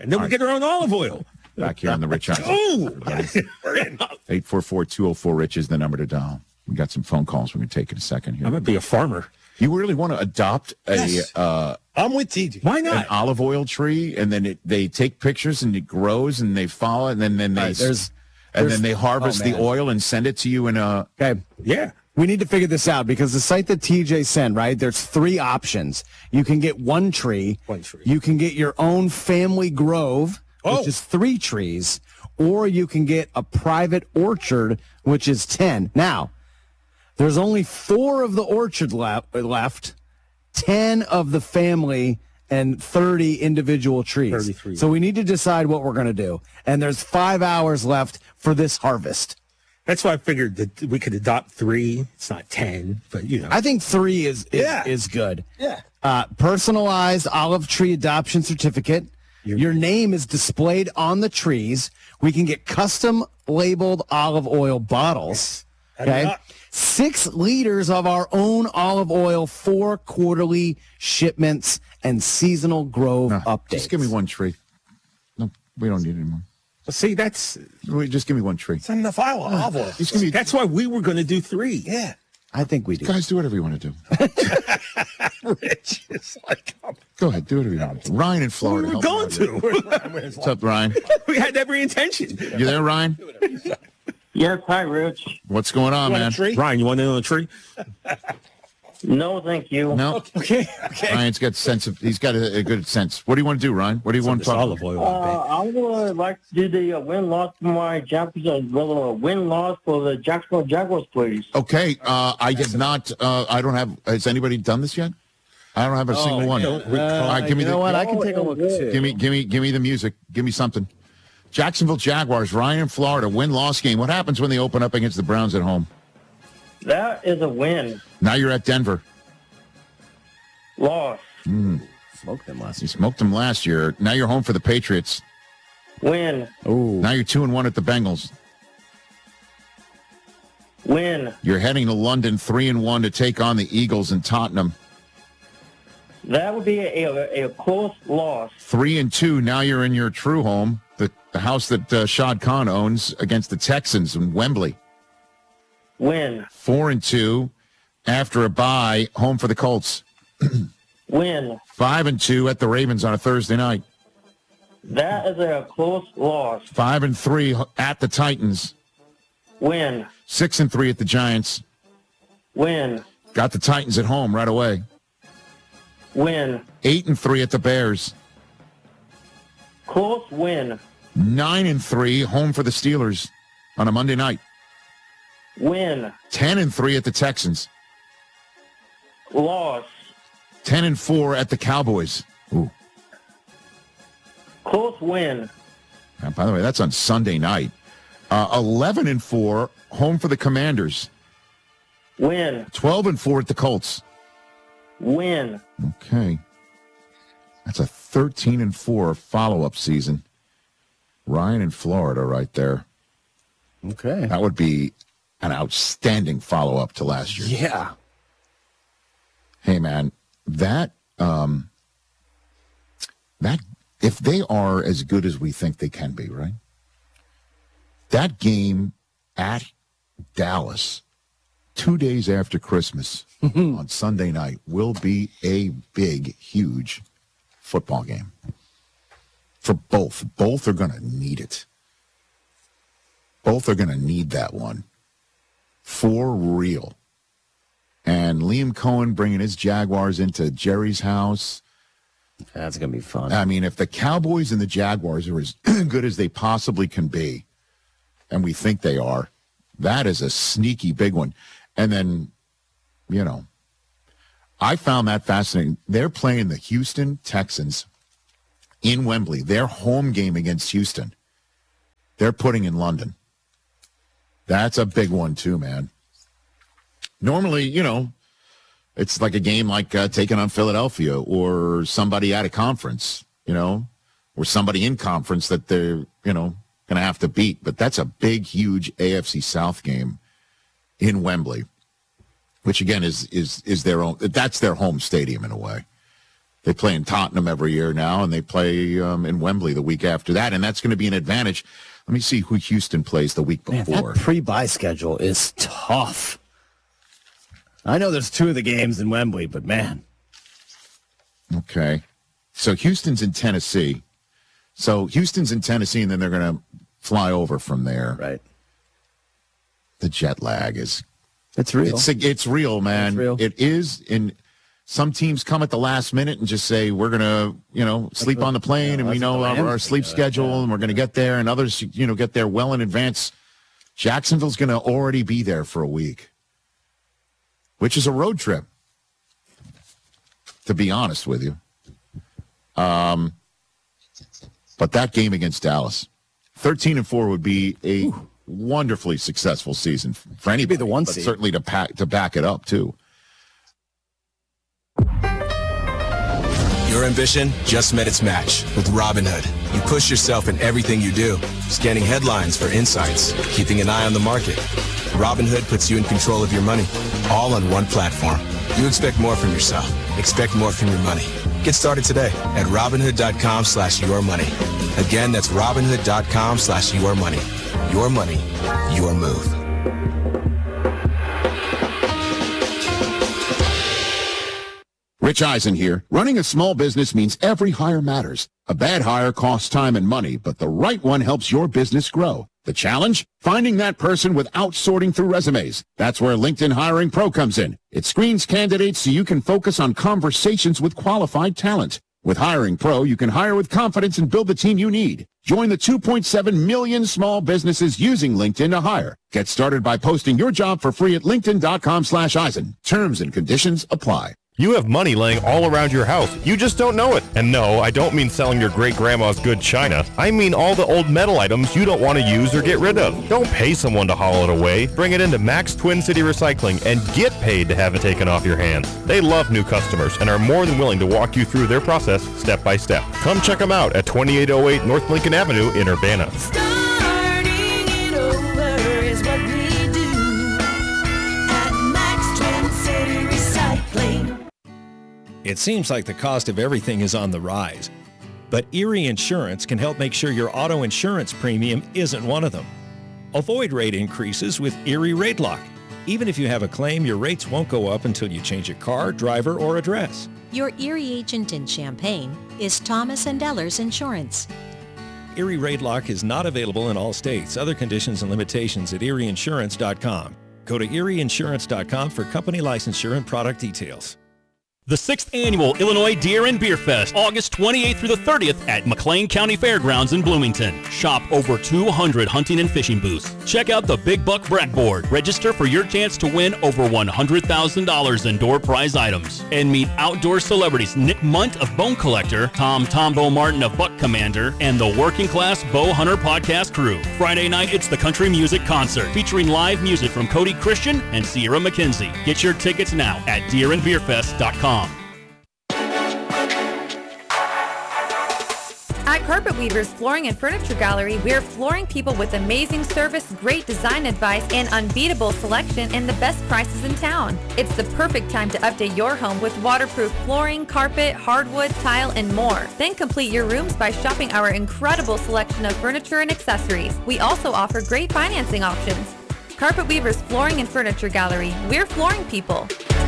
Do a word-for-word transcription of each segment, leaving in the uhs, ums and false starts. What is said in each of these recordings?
and then we get our own olive oil. Back here on the Rich Hour. Oh, we're in. eight four four, two oh four, Rich is the number to dial. We got some phone calls we can take in a second here. I'm going to be a farmer. You really want to adopt a Yes. uh, I'm with T J. Why an not? olive oil tree, and then it, they take pictures and it grows and they follow it, and then, then they Right, there's- and there's- then they harvest oh, the man. oil and send it to you in a. Okay. Yeah. We need to figure this out because the site that T J sent, right, there's three options. You can get one tree. One tree. You can get your own family grove, Oh. which is three trees, or you can get a private orchard, which is ten. Now, there's only four of the orchard le- left, ten of the family, and thirty individual trees. thirty-three. So we need to decide what we're going to do. And there's five hours left for this harvest. That's why I figured that we could adopt three. It's not ten, but you know. I think three is is, Yeah. is good. Yeah. Uh, personalized olive tree adoption certificate. Your name is displayed on the trees. We can get custom labeled olive oil bottles. Okay. not- Six liters of our own olive oil, four quarterly shipments, and seasonal grove No, updates. just give me one tree. No, we don't need any more. See, that's Wait, Just give me one tree. It's not enough oil. Olive oil. Just give me. that's why we were going to do three. Yeah. I think we do. Guys, do whatever you want to do. Rich is like, I'm Go ahead, do whatever you want to do. Ryan in We Florida. were help going me out. to. What's up, Ryan? We had every intention. You there, Ryan? Yes, hi, Rich. What's going on, want a man? tree? Ryan, you want in on a tree? No, thank you. No, Okay. Okay. Ryan's got sense of. He's got a, a good sense. What do you want to do, Ryan? What do you want to This talk olive about? oil. Uh, I would like to do the uh, win-loss for my Japanese, uh, well, uh, win-loss for the Jacksonville Jaguars, please. Okay, uh, I did not. Uh, I don't have. Has anybody done this yet? I don't have a single one. don't Uh, recall. All right, give me you know the. what? I can take a look too. Give me, give me, give me the music. Give me something. Jacksonville Jaguars, Ryan in Florida, win-loss game. What happens when they open up against the Browns at home? That is a win. Now you're at Denver. Loss. Smoked them last You smoked them last year. Now you're home for the Patriots. Win. Ooh. Now you're two and one at the Bengals. Win. You're heading to London, three and one to take on the Eagles in Tottenham. That would be a, a, a close loss. Three and two. Now you're in your true home, the, the house that uh, Shad Khan owns, against the Texans in Wembley. Win. Four and two after a bye, home for the Colts. Win. Five and two at the Ravens on a Thursday night. That is a close loss. Five and three at the Titans. Win. Six and three at the Giants. Win. Got the Titans at home right away. Win. Eight and three at the Bears. Close win. Nine and three home for the Steelers on a Monday night. Win. Ten and three at the Texans. Loss. Ten and four at the Cowboys. Ooh. Close win. And by the way, that's on Sunday night. Uh, Eleven and four home for the Commanders. Win. Twelve and four at the Colts. Win. Okay. That's a thirteen and four follow-up season. Ryan in Florida right there. Okay. That would be an outstanding follow-up to last year. Yeah. Hey, man, that, um, that, if they are as good as we think they can be, right? That game at Dallas, two days after Christmas on Sunday night, will be a big, huge football game for both. Both are going to need it. Both are going to need that one for real. And Liam Cohen bringing his Jaguars into Jerry's house. That's going to be fun. I mean, if the Cowboys and the Jaguars are as good as they possibly can be, and we think they are, that is a sneaky big one. And then, you know, I found that fascinating. They're playing the Houston Texans in Wembley. Their home game against Houston, they're putting in London. That's a big one too, man. Normally, you know, it's like a game like uh, taking on Philadelphia or somebody at a conference, you know, or somebody in conference that they're, you know, going to have to beat. But that's a big, huge A F C South game in Wembley, which again is is is their own. That's their home stadium in a way. They play in Tottenham every year now, and they play um, in Wembley the week after that, and that's going to be an advantage. Let me see who Houston plays the week Man, before. that pre-bye schedule is tough. I know there's two of the games in Wembley, but man. Okay. So Houston's in Tennessee. So Houston's in Tennessee, and then they're going to fly over from there. Right. The jet lag is... It's real. It's, it's real, man. It's real. It is. And some teams come at the last minute and just say, we're going to, you know, sleep what- on the plane, yeah, and we that's know what the our, Rams our do, sleep yeah, schedule, yeah. and we're going to get there, and others, you know, get there well in advance. Jacksonville's going to already be there for a week, which is a road trip, to be honest with you. Um, but that game against Dallas, thirteen and four would be a Ooh. wonderfully successful season for anybody. Be the one but seed. certainly to pack to back it up too. Your ambition just met its match with Robinhood. You push yourself in everything you do, scanning headlines for insights, keeping an eye on the market. Robinhood puts you in control of your money, all on one platform. You expect more from yourself. Expect more from your money. Get started today at Robinhood.com slash your money. Again, that's Robinhood.com slash your money. Your money, your move. Rich Eisen here. Running a small business means every hire matters. A bad hire costs time and money, but the right one helps your business grow. The challenge? Finding that person without sorting through resumes. That's where LinkedIn Hiring Pro comes in. It screens candidates so you can focus on conversations with qualified talent. With Hiring Pro, you can hire with confidence and build the team you need. Join the two point seven million small businesses using LinkedIn to hire. Get started by posting your job for free at linkedin.com slash Eisen. Terms and conditions apply. You have money laying all around your house. You just don't know it. And no, I don't mean selling your great-grandma's good china. I mean all the old metal items you don't want to use or get rid of. Don't pay someone to haul it away. Bring it into Max Twin City Recycling and get paid to have it taken off your hands. They love new customers and are more than willing to walk you through their process step by step. Come check them out at twenty-eight oh eight North Lincoln Avenue in Urbana. Starting it over is what we do at Max Twin City Recycling. It seems like the cost of everything is on the rise, but Erie Insurance can help make sure your auto insurance premium isn't one of them. Avoid rate increases with Erie Rate Lock. Even if you have a claim, your rates won't go up until you change a car, driver, or address. Your Erie agent in Champaign is Thomas and Ellers Insurance. Erie Rate Lock is not available in all states. Other conditions and limitations at erie insurance dot com. Go to erie insurance dot com for company licensure and product details. The sixth Annual Illinois Deer and Beer Fest, August twenty-eighth through the thirtieth at McLean County Fairgrounds in Bloomington. Shop over two hundred hunting and fishing booths. Check out the Big Buck Blackboard. Register for your chance to win over one hundred thousand dollars in door prize items. And meet outdoor celebrities Nick Munt of Bone Collector, Tom Tombo Martin of Buck Commander, and the Working Class Bow Hunter podcast crew. Friday night, it's the Country Music Concert, featuring live music from Cody Christian and Sierra McKenzie. Get your tickets now at deer and beer fest dot com. At Carpet Weavers Flooring and Furniture Gallery, we're flooring people with amazing service, great design advice, and unbeatable selection and the best prices in town. It's the perfect time to update your home with waterproof flooring, carpet, hardwood, tile, and more. Then complete your rooms by shopping our incredible selection of furniture and accessories. We also offer great financing options. Carpet Weavers Flooring and Furniture Gallery, we're flooring people.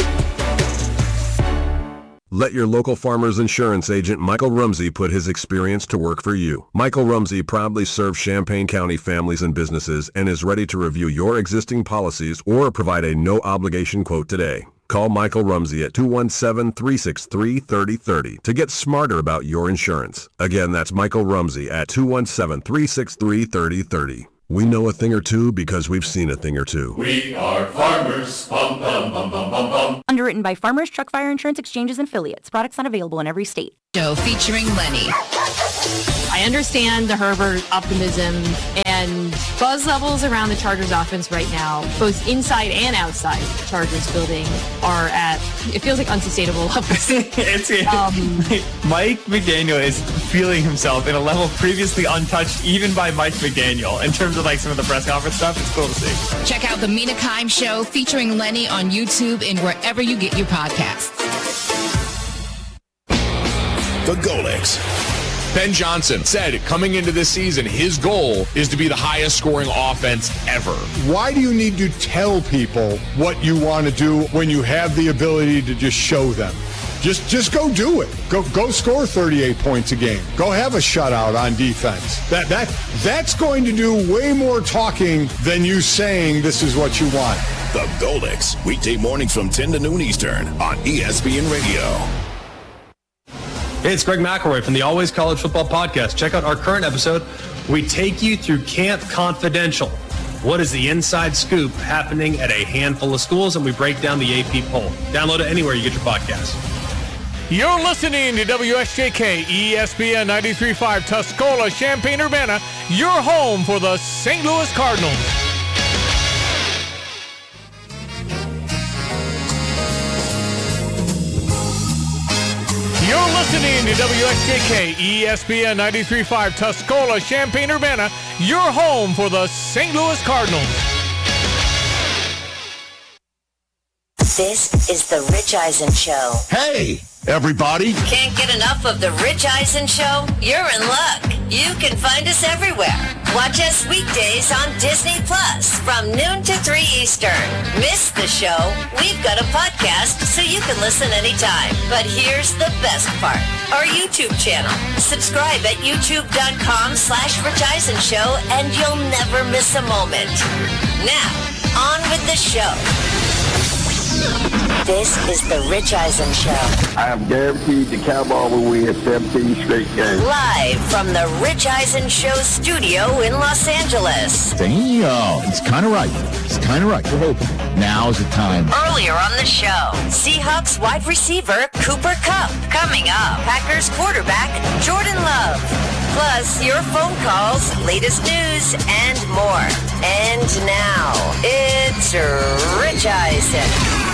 Let your local Farmers Insurance agent Michael Rumsey put his experience to work for you. Michael Rumsey proudly serves Champaign County families and businesses and is ready to review your existing policies or provide a no-obligation quote today. Call Michael Rumsey at two one seven, three six three, three zero three zero to get smarter about your insurance. Again, that's Michael Rumsey at two one seven, three six three, three zero three zero. We know a thing or two because we've seen a thing or two. We are farmers. Bum, bum, bum, bum, bum, bum. Underwritten by Farmers Truck Fire Insurance Exchanges and Affiliates. Products not available in every state. Show featuring Lenny. I understand the Herbert optimism and buzz levels around the Chargers offense right now, both inside and outside the Chargers building, are at, it feels like unsustainable levels. it's, um, Mike McDaniel is feeling himself in a level previously untouched even by Mike McDaniel in terms of like some of the press conference stuff. It's cool to see. Check out the Mina Kimes Show featuring Lenny on YouTube and wherever you get your podcasts. The Golix. Ben Johnson said coming into this season, his goal is to be the highest scoring offense ever. Why do you need to tell people what you want to do when you have the ability to just show them? Just just go do it. Go go score thirty-eight points a game. Go have a shutout on defense. That that that's going to do way more talking than you saying this is what you want. The Golix, weekday mornings from ten to noon Eastern on E S P N Radio. Hey, it's Greg McElroy from the Always College Football Podcast. Check out our current episode. We take you through Camp Confidential. What is the inside scoop happening at a handful of schools? And we break down the A P poll. Download it anywhere you get your podcast. You're listening to W S J K E S P N ninety-three point five Tuscola, Champaign-Urbana, your home for the Saint Louis Cardinals. You're listening to W S J K E S P N ninety-three point five Tuscola, Champaign-Urbana, your home for the Saint Louis Cardinals. This is the Rich Eisen Show. Hey, everybody. Can't get enough of the Rich Eisen Show? You're in luck. You can find us everywhere. Watch us weekdays on Disney Plus from noon to three Eastern. Miss the show? We've got a podcast so you can listen anytime. But here's the best part. Our YouTube channel. Subscribe at youtube.com slash Rich Eisen Show and you'll never miss a moment. Now, on with the show. This is the Rich Eisen Show. I am guaranteed the Cowboys will win seventeen straight games. Live from the Rich Eisen Show studio in Los Angeles. Damn, it's kind of right. It's kind of right. We're hoping. Now's the time. Earlier on the show, Seahawks wide receiver Cooper Kupp. Coming up, Packers quarterback Jordan Love. Plus, your phone calls, latest news, and more. And now, it's Rich Eisen.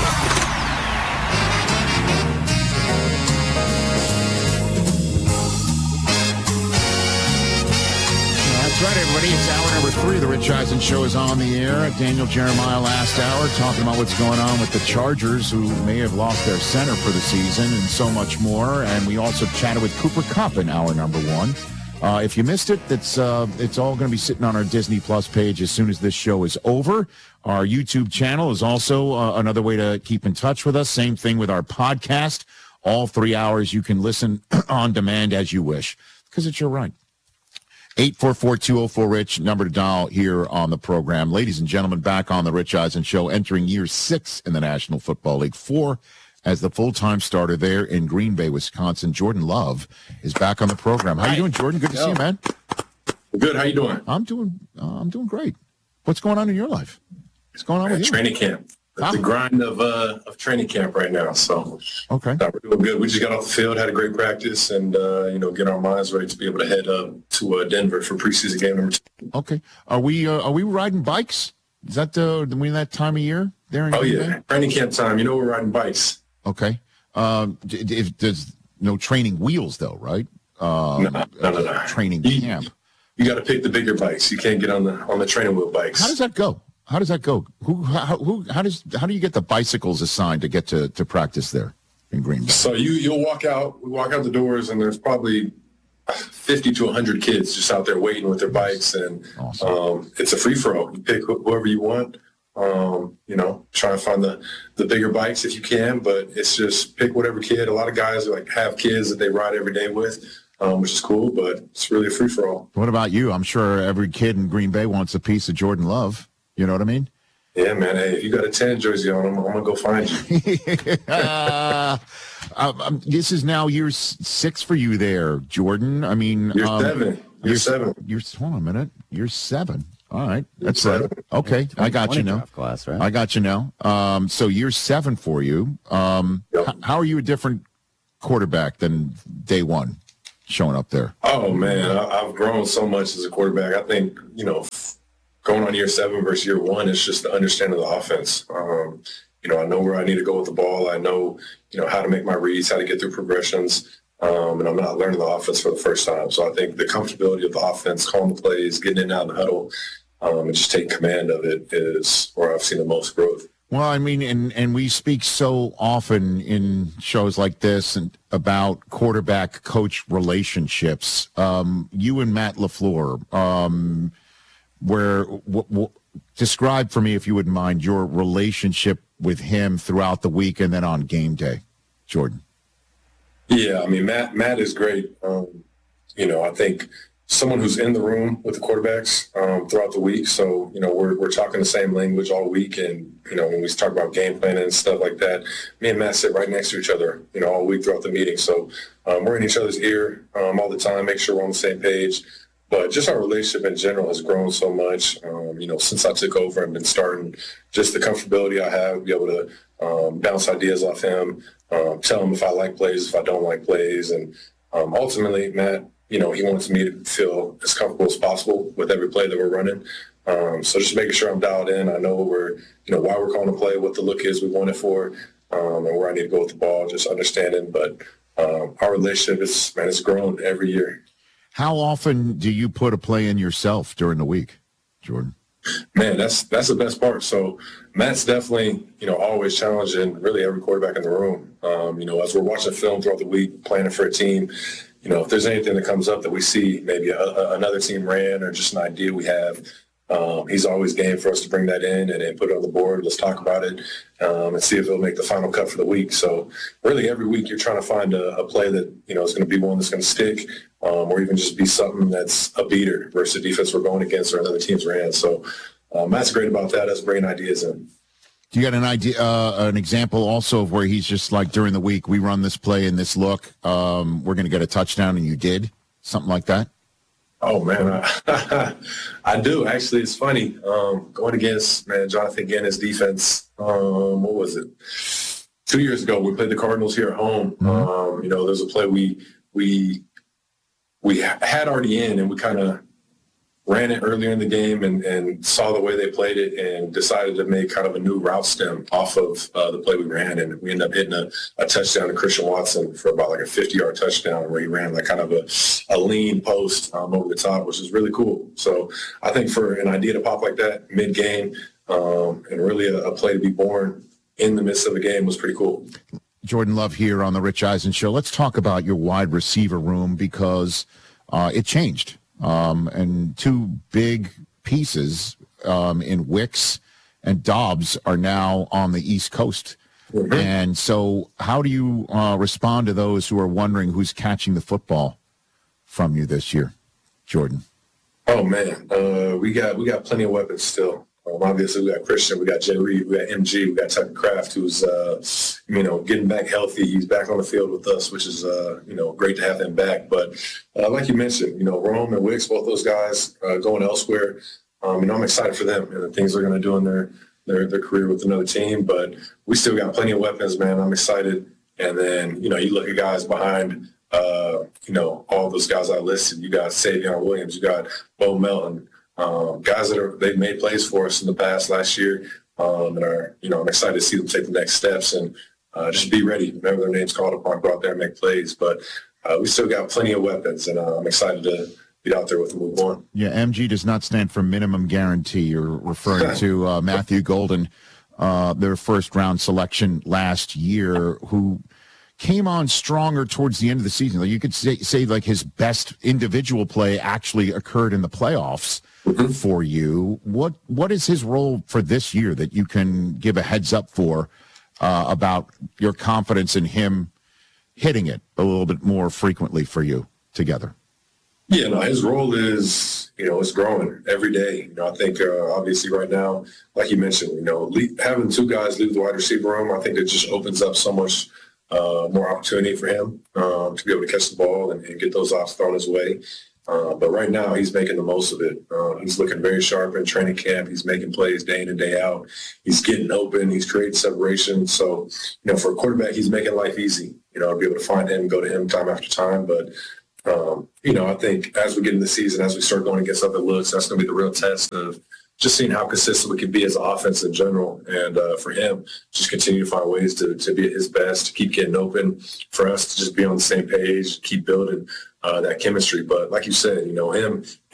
That's right, everybody. It's hour number three. The Rich Eisen Show is on the air. Daniel Jeremiah last hour talking about what's going on with the Chargers, who may have lost their center for the season, and so much more. And we also chatted with Cooper Kupp in hour number one. Uh, if you missed it, it's uh, it's all going to be sitting on our Disney Plus page as soon as this show is over. Our YouTube channel is also uh, another way to keep in touch with us. Same thing with our podcast. All three hours you can listen on demand as you wish, because it's your right. eight four four, two oh four, RICH, number to dial here on the program. Ladies and gentlemen, back on the Rich Eisen Show, entering year six in the National Football League, four as the full-time starter there in Green Bay, Wisconsin. Jordan Love is back on the program. How Hi. you doing, Jordan? Good to Yo. see you, man. Good. How you doing? I'm doing uh, I'm doing great. What's going on in your life? What's going on with you? Training camp. Wow. The grind of uh, of training camp right now. So okay, uh, we're doing good. We just got off the field, had a great practice, and uh, you know, getting our minds ready to be able to head up to uh, Denver for preseason game number two. Okay, are we uh, are we riding bikes? Is that the we in that time of year there? In oh Green yeah, Bay? Training camp time. You know, we're riding bikes. Okay, um, if there's no training wheels though, right? Um, no, no, no, no. Training you, camp. You got to pick the bigger bikes. You can't get on the on the training wheel bikes. How does that go? How does that go? Who, how, who, how does, how do you get the bicycles assigned to get to, to practice there in Green Bay? So you, you'll walk out, we walk out the doors, and there's probably fifty to one hundred kids just out there waiting with their bikes, and awesome. um, it's a free for all. You pick wh- whoever you want. Um, you know, try and find the, the bigger bikes if you can, but it's just pick whatever kid. A lot of guys like have kids that they ride every day with, um, which is cool, but it's really a free for all. What about you? I'm sure every kid in Green Bay wants a piece of Jordan Love. You know what I mean? Yeah, man. Hey, if you got a ten jersey on, I'm, I'm going to go find you. uh, um, this is now year six for you there, Jordan. I mean, year um, seven. Year you're, seven. You're, hold on a minute. You're seven. All right. That's seven. right. Okay. I got you now. Class, right? I got you now. Um, so year seven for you. Um, yep. h- how are you a different quarterback than day one showing up there? Oh, man. I, I've grown so much as a quarterback. I think, you know, going on year seven versus year one, it's just the understanding of the offense. Um, you know, I know where I need to go with the ball. I know, you know, how to make my reads, how to get through progressions. Um, and I'm not learning the offense for the first time. So I think the comfortability of the offense, calling the plays, getting in and out of the huddle, um, and just taking command of it is where I've seen the most growth. Well, I mean, and, and we speak so often in shows like this and about quarterback-coach relationships. Um, you and Matt LaFleur, um, where w- w- describe for me, if you wouldn't mind, your relationship with him throughout the week and then on game day, Jordan. Yeah, I mean, Matt Matt is great. Um, you know, I think someone who's in the room with the quarterbacks um, throughout the week. So, you know, we're we're talking the same language all week. And, you know, when we talk about game planning and stuff like that, me and Matt sit right next to each other, you know, all week throughout the meeting. So um, we're in each other's ear um, all the time, make sure we're on the same page. But just our relationship in general has grown so much, um, you know, since I took over and been starting, just the comfortability I have, be able to um, bounce ideas off him, um, tell him if I like plays, if I don't like plays. And um, ultimately, Matt, you know, he wants me to feel as comfortable as possible with every play that we're running. Um, so just making sure I'm dialed in. I know what we're, you know, why we're calling the play, what the look is we want it for, um, and where I need to go with the ball, just understanding. But um, our relationship is, man, it's grown every year. How often do you put a play in yourself during the week, Jordan? Man, that's that's the best part. So Matt's definitely, you know, always challenging really every quarterback in the room. Um, you know, as we're watching film throughout the week, planning for a team, you know, if there's anything that comes up that we see, maybe a, a, another team ran or just an idea we have, um, he's always game for us to bring that in and, and put it on the board. Let's talk about it um, and see if it'll make the final cut for the week. So really every week you're trying to find a, a play that, you know, is going to be one that's going to stick um, or even just be something that's a beater versus the defense we're going against or another team's ran. So um, Matt's great about that, us bringing ideas in. Do you got an idea, uh, an example also of where he's just like during the week, we run this play and this look, um, we're going to get a touchdown and you did something like that? Oh man, I, I do actually. It's funny um, going against man Jonathan Gannis defense. Um, what was it? Two years ago, we played the Cardinals here at home. Mm-hmm. Um, you know, there's a play we we we had already in, and we kind of ran it earlier in the game and, and saw the way they played it and decided to make kind of a new route stem off of uh, the play we ran. And we ended up hitting a, a touchdown to Christian Watson for about like a fifty-yard touchdown where he ran like kind of a, a lean post um, over the top, which is really cool. So I think for an idea to pop like that mid-game um, and really a, a play to be born in the midst of a game was pretty cool. Jordan Love here on the Rich Eisen Show. Let's talk about your wide receiver room because uh, it changed. Um, and two big pieces um, in Wicks and Dobbs are now on the East Coast. Mm-hmm. And so how do you uh, respond to those who are wondering who's catching the football from you this year, Jordan? Oh, man, uh, we got we got plenty of weapons still. Um, obviously, we got Christian, we got Jay Reed, we got M G, we got Tucker Kraft, who's, uh, you know, getting back healthy. He's back on the field with us, which is, uh, you know, great to have him back. But uh, like you mentioned, you know, Rome and Wicks, both those guys uh, going elsewhere. Um, you know, I'm excited for them and the things they're going to do in their, their their career with another team. But we still got plenty of weapons, man. I'm excited. And then, you know, you look at guys behind, uh, you know, all those guys I listed. You got Savion Williams, you got Bo Melton. Um, guys that are they've made plays for us in the past last year, um, and are you know I'm excited to see them take the next steps and uh, just be ready whenever their name's called upon, go out there and make plays. But uh, we still got plenty of weapons, and uh, I'm excited to get out there with them move on. Yeah, M G does not stand for minimum guarantee. You're referring to uh, Matthew Golden, uh, their first round selection last year, who came on stronger towards the end of the season. Like you could say, say like his best individual play actually occurred in the playoffs. Mm-hmm. For you, what what is his role for this year that you can give a heads up for uh, about your confidence in him hitting it a little bit more frequently for you together? Yeah, no, his role is, you know, it's growing every day. You know, I think uh, obviously right now, like you mentioned, you know, le- having two guys leave the wide receiver room, I think it just opens up so much uh, more opportunity for him um, to be able to catch the ball and, and get those offs thrown his way. Uh, but right now, he's making the most of it. Uh, he's looking very sharp in training camp. He's making plays day in and day out. He's getting open. He's creating separation. So, you know, for a quarterback, he's making life easy, you know, to be able to find him, go to him time after time. But, um, you know, I think as we get in the season, as we start going against other looks, that's going to be the real test of just seeing how consistent we can be as an offense in general. And uh, for him, just continue to find ways to, to be at his best, to keep getting open, for us to just be on the same page, keep building Uh, that chemistry. But like you said, you know, him